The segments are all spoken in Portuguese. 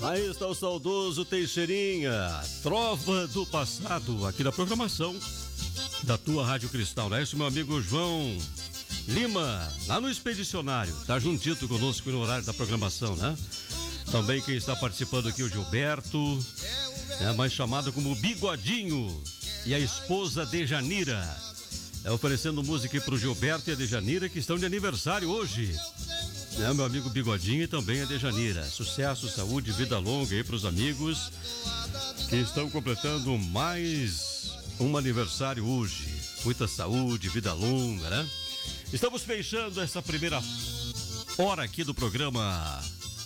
Aí está o saudoso Teixeirinha, Trova do Passado, aqui na programação da tua Rádio Cristal, né? Esse meu amigo João Lima, lá no Expedicionário, tá juntito conosco no horário da programação, né? Também quem está participando aqui, o Gilberto, mais chamado como Bigodinho, e a esposa Dejanira, oferecendo música para o Gilberto e a Dejanira, que estão de aniversário hoje. Meu amigo Bigodinho e também a Dejanira. Sucesso, saúde, vida longa aí para os amigos que estão completando mais um aniversário hoje. Muita saúde, vida longa, né? Estamos fechando essa primeira hora aqui do programa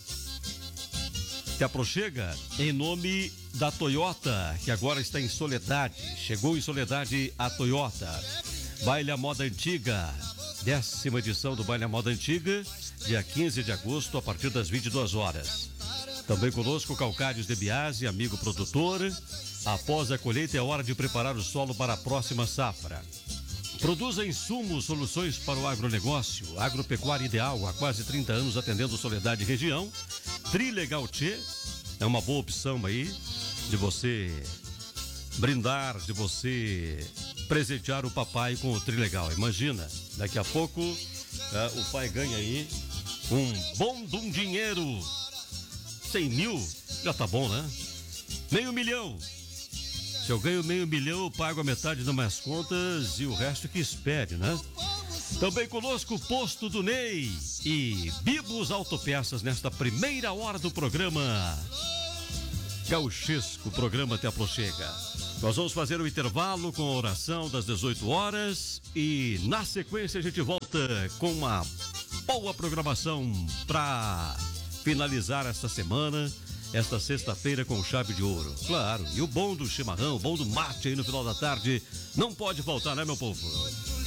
que aproxega em nome da Toyota, que agora está em Soledade. Chegou em Soledade a Toyota. Baile à Moda Antiga, 10ª edição do Baile à Moda Antiga, dia 15 de agosto, a partir das 22 horas. Também conosco Calcários de Biase, amigo produtor. Após a colheita é hora de preparar o solo para a próxima safra. Produza insumos, soluções para o agronegócio. Agropecuária Ideal, há quase 30 anos atendendo Soledade e região. Trilegal Tchê é uma boa opção aí de você brindar, de você presentear o papai com o Trilegal. Imagina, daqui a pouco o pai ganha aí um bom de um dinheiro. 100 mil, já tá bom, né? Meio milhão. Se eu ganho meio milhão, eu pago a metade das minhas contas e o resto que espere, né? Também conosco o Posto do Ney e Biblos Autopeças nesta primeira hora do programa Gauchesco, o programa te aproxega. Nós vamos fazer o intervalo com a oração das 18 horas e na sequência a gente volta com uma boa programação para finalizar esta semana, esta sexta-feira com chave de ouro. Claro, e o bom do chimarrão, o bom do mate aí no final da tarde, não pode faltar, né, meu povo?